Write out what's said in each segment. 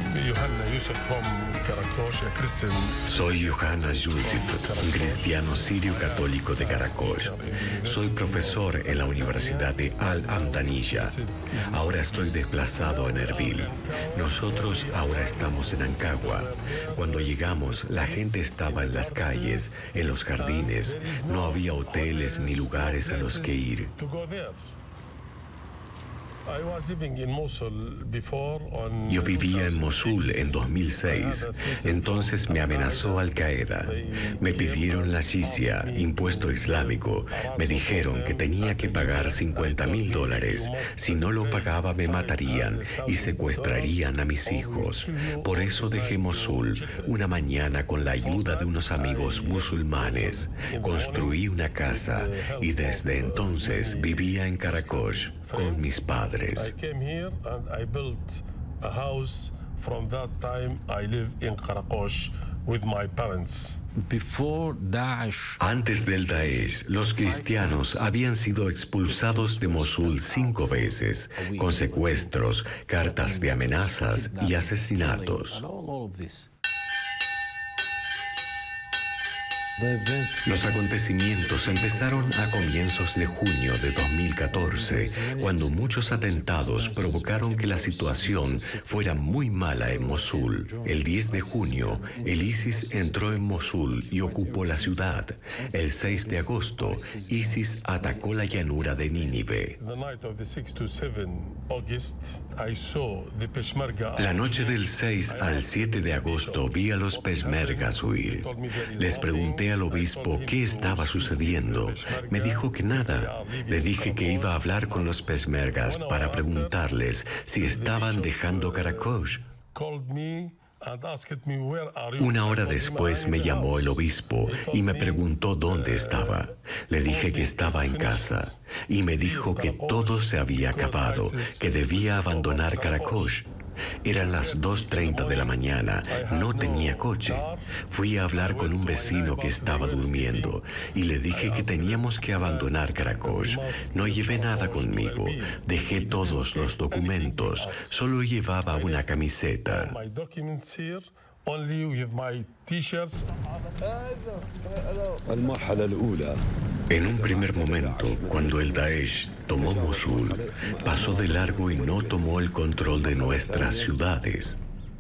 Soy Yohanna Yusuf, un cristiano sirio católico de Karakosh. Soy profesor en la Universidad de Al-Amdaniya. Ahora estoy desplazado en Erbil. Nosotros ahora estamos en Ancagua. Cuando llegamos, la gente estaba en las calles, en los jardines. No había hoteles ni lugares a los que ir. Yo vivía en Mosul en 2006. Entonces me amenazó Al-Qaeda. Me pidieron la jizya, impuesto islámico. Me dijeron que tenía que pagar $50,000. Si no lo pagaba me matarían y secuestrarían a mis hijos. Por eso dejé Mosul una mañana con la ayuda de unos amigos musulmanes. Construí una casa y desde entonces vivía en Karakosh con mis padres. I came here and I built a house. From that time, I live in Karakosh with my parents. Antes del Daesh, los cristianos habían sido expulsados de Mosul 5 veces, con secuestros, cartas de amenazas y asesinatos. Los acontecimientos empezaron a comienzos de junio de 2014, cuando muchos atentados provocaron que la situación fuera muy mala en Mosul. El 10 de junio, el ISIS entró en Mosul y ocupó la ciudad. El 6 de agosto, ISIS atacó la llanura de Nínive. La noche del 6 al 7 de agosto vi a los peshmergas huir. Les pregunté al obispo qué estaba sucediendo. Me dijo que nada. Le dije que iba a hablar con los peshmergas para preguntarles si estaban dejando Karakosh. Una hora después me llamó el obispo y me preguntó dónde estaba. Le dije que estaba en casa y me dijo que todo se había acabado, que debía abandonar Karakosh. Eran las 2:30 de la mañana, no tenía coche. Fui a hablar con un vecino que estaba durmiendo y le dije que teníamos que abandonar Karakosh. No llevé nada conmigo, dejé todos los documentos, solo llevaba una camiseta. En un primer momento, cuando el Daesh tomó Mosul, pasó de largo y no tomó el control de nuestras ciudades.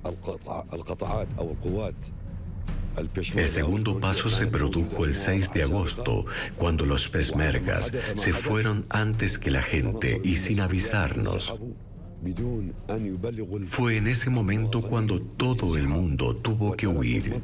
El segundo paso se produjo el 6 de agosto, cuando los peshmergas se fueron antes que la gente y sin avisarnos. Fue en ese momento cuando todo el mundo tuvo que huir.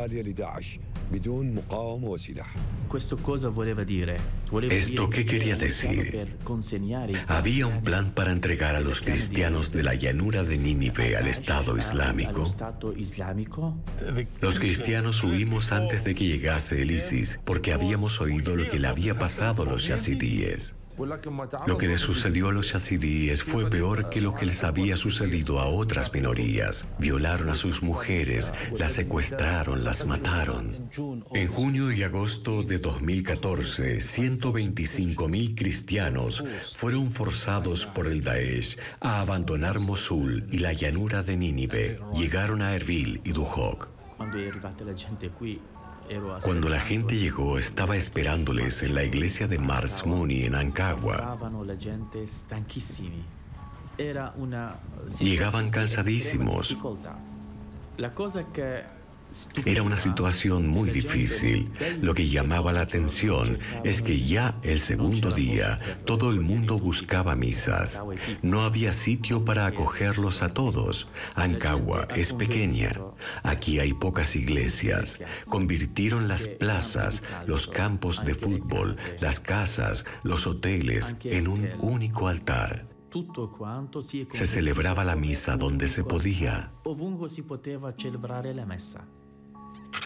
¿Esto qué quería decir? ¿Había un plan para entregar a los cristianos de la llanura de Nínive al Estado Islámico? Los cristianos huimos antes de que llegase el ISIS porque habíamos oído lo que le había pasado a los yazidíes. Lo que les sucedió a los yazidíes fue peor que lo que les había sucedido a otras minorías. Violaron a sus mujeres, las secuestraron, las mataron. En junio y agosto de 2014, 125,000 cristianos fueron forzados por el Daesh a abandonar Mosul y la llanura de Nínive. Llegaron a Erbil y Duhok. Cuando la gente llegó, estaba esperándoles en la iglesia de Marzmuni en Ancagua. Llegaban cansadísimos. Era una situación muy difícil. Lo que llamaba la atención es que ya el segundo día todo el mundo buscaba misas. No había sitio para acogerlos a todos. Ancagua es pequeña. Aquí hay pocas iglesias. Convirtieron las plazas, los campos de fútbol, las casas, los hoteles en un único altar. Se celebraba la misa donde se podía.